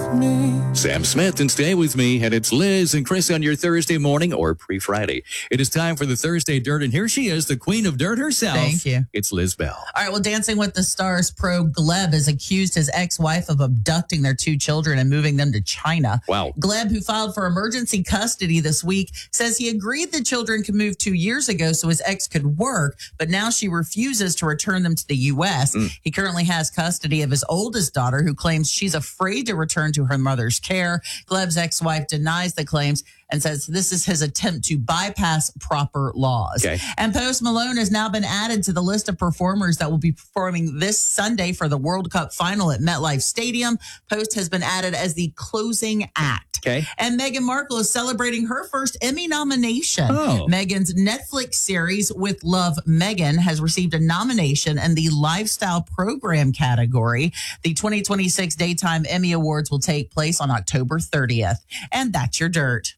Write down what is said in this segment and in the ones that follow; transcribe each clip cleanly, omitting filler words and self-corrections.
me. Sam Smith and Stay With Me, and it's Liz and Chris on your Thursday morning or pre-Friday. It is time for the Thursday Dirt, and here she is, the queen of dirt herself. Thank you. It's Liz Bell. All right, well, Dancing with the Stars pro Gleb has accused his ex-wife of abducting their 2 children and moving them to China. Wow. Gleb, who filed for emergency custody this week, says he agreed the children could move 2 years ago so his ex could work, but now she refuses to return them to the U.S. He currently has custody of his oldest daughter, who claims she's afraid to return to her mother's care. Gleb's ex-wife denies the claims and says this is his attempt to bypass proper laws. Okay. And Post Malone has now been added to the list of performers that will be performing this Sunday for the World Cup final at MetLife Stadium. Post has been added as the closing act. Okay. And Meghan Markle is celebrating her first Emmy nomination. Oh. Meghan's Netflix series With Love, Meghan has received a nomination in the Lifestyle Program category. The 2026 Daytime Emmy Awards will take place on October 30th. And that's your dirt.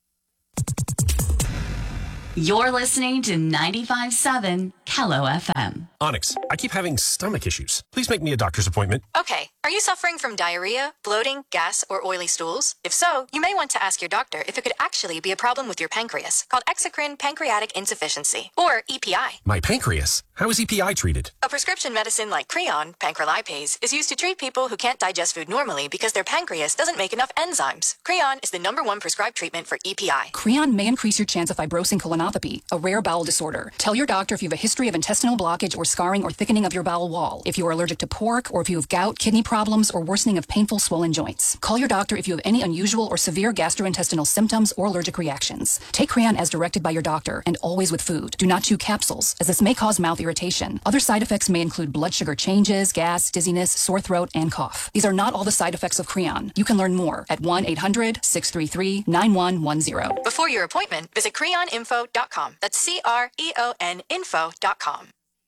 You're listening to 95.7 Kello FM. Onyx, I keep having stomach issues. Please make me a doctor's appointment. Okay, are you suffering from diarrhea, bloating, gas, or oily stools? If so, you may want to ask your doctor if it could actually be a problem with your pancreas, called exocrine pancreatic insufficiency, or EPI. My pancreas? How is EPI treated? A prescription medicine like Creon, pancrelipase, is used to treat people who can't digest food normally because their pancreas doesn't make enough enzymes. Creon is the #1 prescribed treatment for EPI. Creon may increase your chance of fibrosing colonopathy, a rare bowel disorder. Tell your doctor if you have a history of intestinal blockage or scarring or thickening of your bowel wall, if you are allergic to pork, or if you have gout, kidney problems, or worsening of painful swollen joints. Call your doctor if you have any unusual or severe gastrointestinal symptoms or allergic reactions. Take Creon as directed by your doctor and always with food. Do not chew capsules, as this may cause mouth irritation. Other side effects may include blood sugar changes, gas, dizziness, sore throat, and cough. These are not all the side effects of Creon. You can learn more at 1-800-633-9110. Before your appointment, visit creoninfo.com. That's CREON info.com.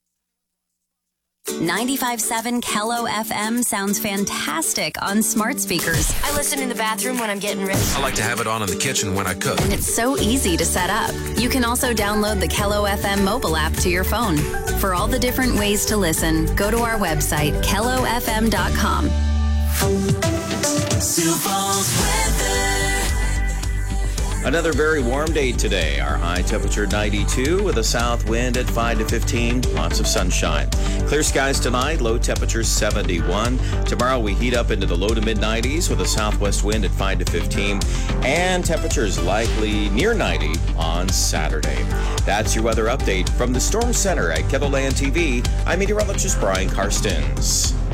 95.7 Kello FM sounds fantastic on smart speakers. I listen in the bathroom when I'm getting ready. I like to have it on in the kitchen when I cook. And it's so easy to set up. You can also download the Kello FM mobile app to your phone. For all the different ways to listen, go to our website, kellofm.com. Sioux Falls weather. Another very warm day today. Our high temperature 92 with a south wind at 5 to 15. Lots of sunshine. Clear skies tonight. Low temperature 71. Tomorrow we heat up into the low to mid 90s with a southwest wind at 5 to 15. And temperatures likely near 90 on Saturday. That's your weather update from the Storm Center at Kettleland TV. I'm meteorologist Brian Karstens.